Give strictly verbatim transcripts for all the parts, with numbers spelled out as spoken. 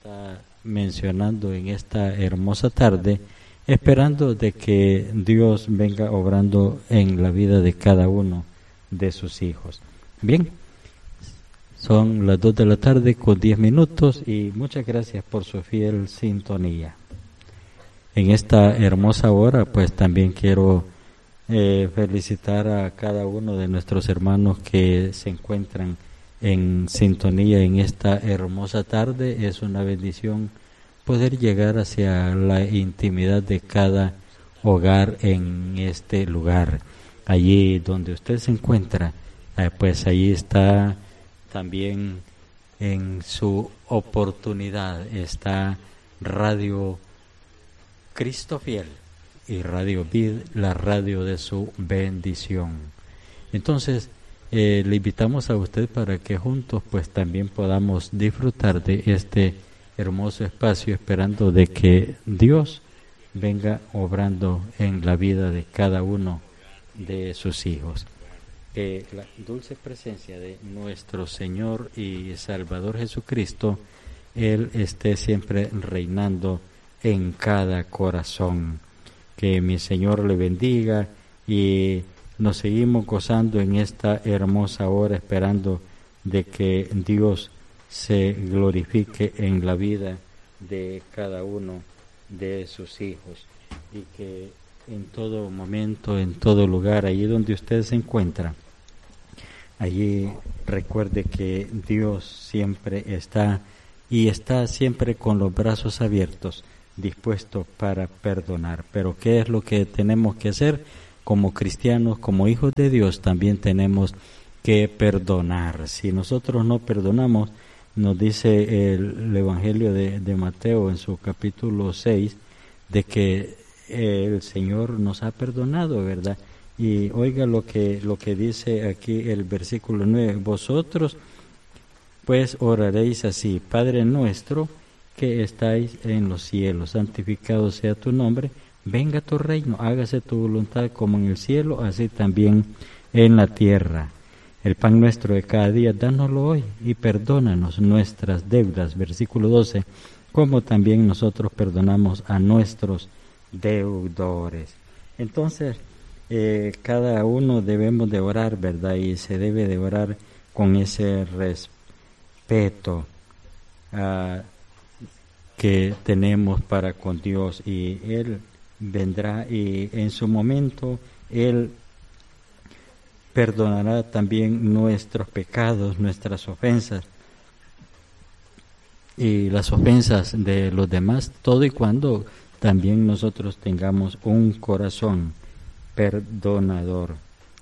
está mencionando en esta hermosa tarde, esperando de que Dios venga obrando en la vida de cada uno de sus hijos. Bien, son las dos de la tarde con diez minutos y muchas gracias por su fiel sintonía. En esta hermosa hora, pues también quiero eh, felicitar a cada uno de nuestros hermanos que se encuentran en sintonía en esta hermosa tarde. Es una bendición poder llegar hacia la intimidad de cada hogar en este lugar. Allí donde usted se encuentra, eh, pues allí está también en su oportunidad, está Radio Cristo Fiel y Radio Vid, la radio de su bendición. Entonces, eh, le invitamos a usted para que juntos pues también podamos disfrutar de este hermoso espacio, esperando de que Dios venga obrando en la vida de cada uno de sus hijos. Que la dulce presencia de nuestro Señor y Salvador Jesucristo, Él esté siempre reinando en cada corazón. Que mi Señor le bendiga y nos seguimos gozando en esta hermosa hora, esperando de que Dios se glorifique en la vida de cada uno de sus hijos, y que en todo momento, en todo lugar, allí donde usted se encuentra, allí recuerde que Dios siempre está y está siempre con los brazos abiertos, dispuesto para perdonar. Pero ¿qué es lo que tenemos que hacer? Como cristianos, como hijos de Dios, también tenemos que perdonar. Si nosotros no perdonamos, nos dice el, el Evangelio de, de Mateo en su capítulo seis, de que eh, el Señor nos ha perdonado, ¿verdad? Y oiga lo que, lo que dice aquí el versículo nueve: vosotros pues oraréis así: Padre nuestro que estáis en los cielos, santificado sea tu nombre, venga tu reino, hágase tu voluntad como en el cielo, así también en la tierra. El pan nuestro de cada día, dánoslo hoy, y perdónanos nuestras deudas, versículo doce, como también nosotros perdonamos a nuestros deudores. Entonces, eh, cada uno debemos de orar, ¿verdad? Y se debe de orar con ese respeto uh, que tenemos para con Dios, y Él vendrá y en su momento Él perdonará también nuestros pecados, nuestras ofensas y las ofensas de los demás, todo y cuando también nosotros tengamos un corazón perdonador.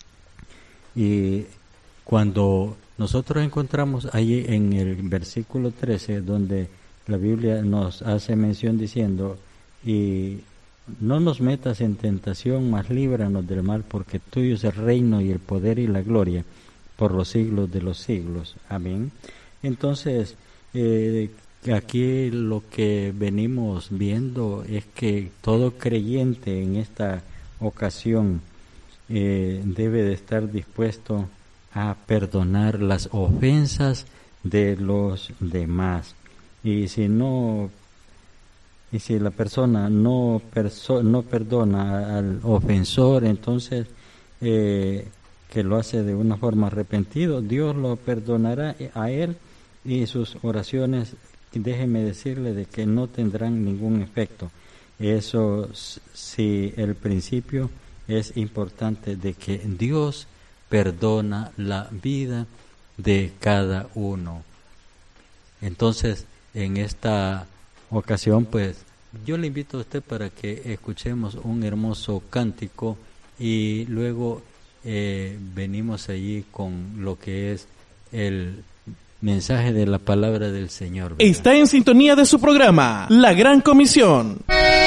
Y cuando nosotros encontramos allí en el versículo trece, donde la Biblia nos hace mención diciendo: y no nos metas en tentación, mas líbranos del mal, porque tuyo es el reino y el poder y la gloria por los siglos de los siglos. Amén. Entonces, eh, aquí lo que venimos viendo es que todo creyente en esta ocasión eh, debe de estar dispuesto a perdonar las ofensas de los demás. Y si no Y si la persona no, perso- no perdona al ofensor, entonces eh, que lo hace de una forma arrepentido, Dios lo perdonará a él, y sus oraciones, déjeme decirle, de que no tendrán ningún efecto. Eso sí, el principio es importante de que Dios perdona la vida de cada uno. Entonces, en esta ocasión, pues yo le invito a usted para que escuchemos un hermoso cántico, y luego eh, venimos allí con lo que es el mensaje de la palabra del Señor, ¿verdad? Está en sintonía de su programa La Gran Comisión.